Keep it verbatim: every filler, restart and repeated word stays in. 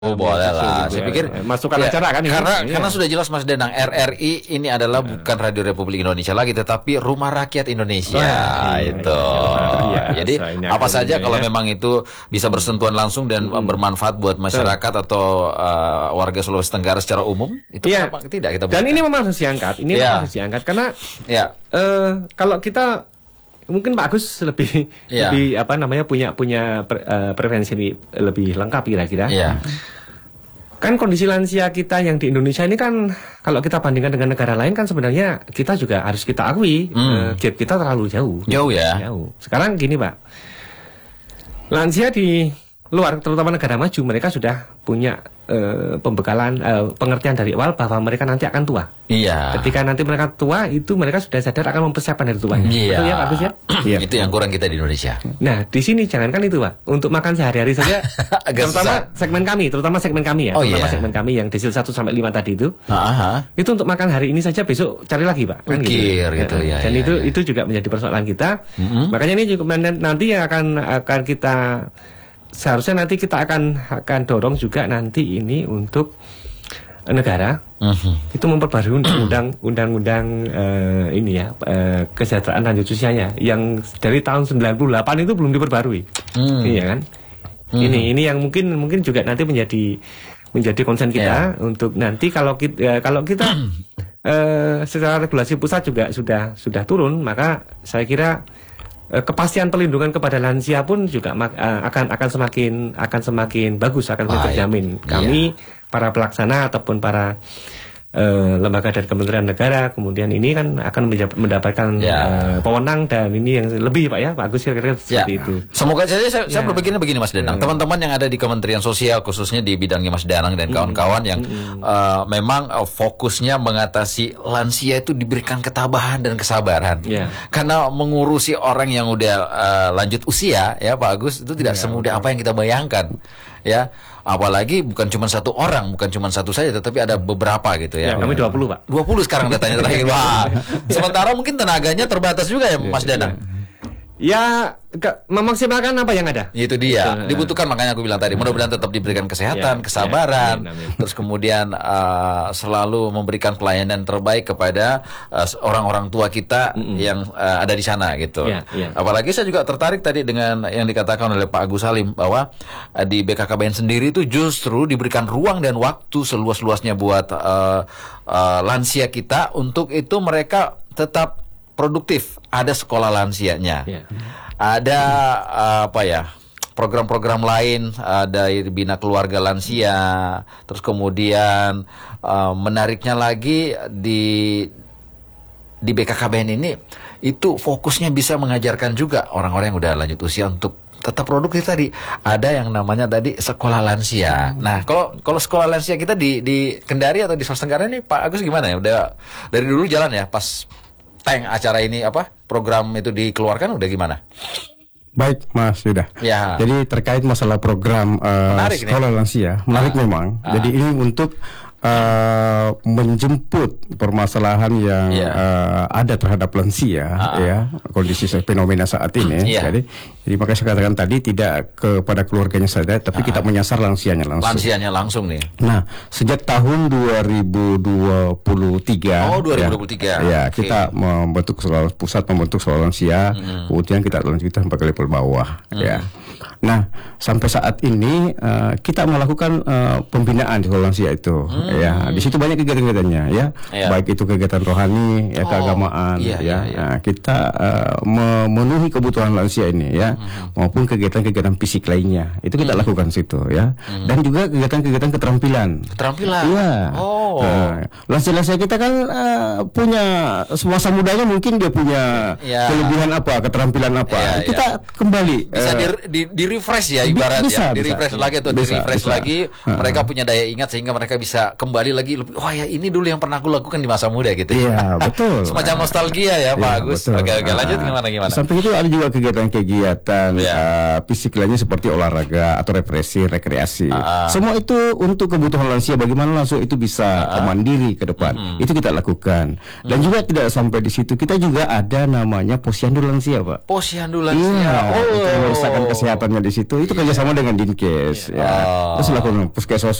Oh boleh lah, saya pikir masukkan ya, acara kan ini. Karena Iya. karena sudah jelas Mas Denang, R R I ini adalah bukan Radio Republik Indonesia lagi, tetapi Rumah Rakyat Indonesia. Wah, iya, itu. iya, Jadi iya, apa saja ya. kalau memang itu bisa bersentuhan langsung dan hmm. bermanfaat buat masyarakat atau uh, warga Sulawesi Tenggara secara umum, itu iya. kenapa tidak kita Dan ini memang harus diangkat, ini ya. memang harus diangkat karena ya. uh, kalau kita mungkin Pak Agus lebih ya. lebih apa namanya punya punya pre, uh, preferensi lebih lengkap kira-kira. Ya. Kan kondisi lansia kita yang di Indonesia ini kan kalau kita bandingkan dengan negara lain kan sebenarnya kita juga harus kita akui hmm. uh, gap kita terlalu jauh. Jauh ya. Jauh. Sekarang gini Pak, lansia di luar terutama negara maju mereka sudah punya uh, pembekalan uh, pengertian dari awal bahwa mereka nanti akan tua. Iya. Ketika nanti mereka tua itu mereka sudah sadar akan mempersiapkan dari tuanya. Iya. Betul ya Pak Agus ya? Iya. Itu yang kurang kita di Indonesia. Nah di sini jangankan itu Pak, untuk makan sehari-hari saja, terutama susah. segmen kami, terutama segmen kami ya, oh, terutama iya. segmen kami yang desil satu sampai lima tadi itu, Aha. itu untuk makan hari ini saja besok cari lagi Pak. Kan Ukir, gitu, gitu ya. Dan ya, itu ya. itu juga menjadi persoalan kita. Mm-hmm. Makanya ini juga nanti akan akan kita seharusnya nanti kita akan akan dorong juga nanti ini untuk negara uh-huh. itu memperbarui undang-undang undang-undang uh, ini ya uh, kesejahteraan lanjut usianya yang dari tahun sembilan puluh delapan itu belum diperbarui, hmm. iya kan? Hmm. Ini ini yang mungkin mungkin juga nanti menjadi menjadi concern kita yeah. untuk nanti kalau kita uh, kalau kita uh, secara regulasi pusat juga sudah sudah turun, maka saya kira kepastian perlindungan kepada lansia pun juga uh, akan akan semakin akan semakin bagus, akan semakin terjamin. Kami iya. para pelaksana ataupun para uh, lembaga dan kementerian negara kemudian ini kan akan mendapatkan ya. uh, pewenang dan ini yang lebih Pak ya Pak Agus kira-kira seperti ya. itu. Semoga saja saya, ya. saya berpikirnya begini Mas Denang, ya. teman-teman yang ada di Kementerian Sosial khususnya di bidangnya Mas Danang dan kawan-kawan yang hmm. uh, memang uh, fokusnya mengatasi lansia itu diberikan ketabahan dan kesabaran. Ya. Karena mengurusi orang yang udah uh, lanjut usia ya Pak Agus itu tidak ya, semudah betul. apa yang kita bayangkan. Ya, apalagi bukan cuma satu orang, bukan cuma satu saja, tetapi ada beberapa gitu ya. Ya kami dua puluh Pak. dua puluh sekarang datanya terakhir. Wah. Sementara mungkin tenaganya terbatas juga ya Mas Danang. Ya, ke, memaksimalkan apa yang ada. Itu dia. Dibutuhkan makanya aku bilang tadi. Mudah-mudahan tetap diberikan kesehatan, ya, kesabaran, ya, amin, amin. Terus kemudian uh, selalu memberikan pelayanan terbaik kepada uh, orang-orang tua kita mm-hmm. yang uh, ada di sana gitu. Ya, ya. Apalagi saya juga tertarik tadi dengan yang dikatakan oleh Pak Agus Salim bahwa uh, di B K K B N sendiri itu justru diberikan ruang dan waktu seluas-luasnya buat uh, uh, lansia kita untuk itu mereka tetap produktif, ada sekolah lansianya, yeah. ada uh, apa ya program-program lain, ada bina keluarga lansia, terus kemudian uh, menariknya lagi di di B K K B N ini itu fokusnya bisa mengajarkan juga orang-orang yang udah lanjut usia untuk tetap produktif tadi. Ada yang namanya tadi sekolah lansia. Nah, kalau kalau sekolah lansia kita di di Kendari atau di Sulawesi Tenggara ini Pak Agus gimana ya? Udah dari dulu jalan ya pas tank acara ini apa program itu dikeluarkan udah gimana? Baik Mas Yuda. Ya. Jadi terkait masalah program uh, sekolah nih. lansia menarik ah. memang. Ah. Jadi ini untuk uh, menjemput permasalahan yang yeah. uh, ada terhadap lansia ah. ya kondisi fenomena saat ini. Yeah. Jadi jadi makanya saya katakan tadi tidak kepada keluarganya saja, tapi ah. kita menyasar lansianya langsung. Lansianya langsung nih. Nah sejak tahun dua ribu dua puluh tiga. Oh dua ribu dua puluh tiga. Ya, ya okay. kita membentuk sekolah pusat membentuk sekolah lansia, hmm. kemudian kita lanjutkan sampai ke level bawah. Hmm. Ya. Nah sampai saat ini uh, kita melakukan uh, pembinaan di sekolah lansia itu. Hmm. Ya di situ banyak kegiatan-kegiatannya ya, ya. Baik itu kegiatan rohani, ya, oh, keagamaan, iya, ya. Iya, iya. Nah, kita uh, memenuhi kebutuhan lansia ini ya, hmm. maupun kegiatan-kegiatan fisik lainnya itu kita hmm. lakukan situ ya, hmm. dan juga kegiatan-kegiatan keterampilan. Keterampilan. Iya. Oh. Nah, lansia-lansia kita kan uh, punya semasa mudanya mungkin dia punya ya. kelebihan apa, keterampilan apa. Ya, kita ya. kembali bisa uh, di, di, di refresh ya ibarat bisa, ya, di refresh lagi atau di refresh bisa. lagi. Uh-huh. Mereka punya daya ingat sehingga mereka bisa kembali lagi lebih, wah ya ini dulu yang pernah aku lakukan di masa muda gitu. Iya, betul. Semacam nostalgia ya, Pak ya, Agus. Betul. Oke, oke, lanjut gimana gimana. Sampai itu ada juga kegiatan-kegiatan ya. uh, fisik lainnya seperti olahraga atau represi, rekreasi. Uh-huh. Semua itu untuk kebutuhan lansia bagaimana langsung itu bisa uh, mandiri ke depan. Mm-hmm. Itu kita lakukan. Dan mm-hmm. juga tidak sampai di situ, kita juga ada namanya posyandu lansia, Pak. Posyandu lansia. Iya, oh. untuk merasakan kesehatannya di situ. Itu kerjasama dengan Dinkes. Yeah. Ya. Oh. Terus lakukan puskesmas